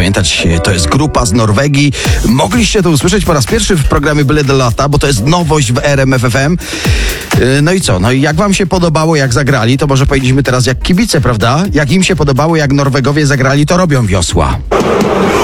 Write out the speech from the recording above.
pamiętać, to jest grupa z Norwegii. Mogliście to usłyszeć po raz pierwszy w programie Byle do lata, bo to jest nowość w RMF FM. No i co? No i jak wam się podobało, jak zagrali, to może powiedzieliśmy teraz jak kibice, prawda? Jak im się podobało, jak Norwegowie zagrali, to robią wiosła.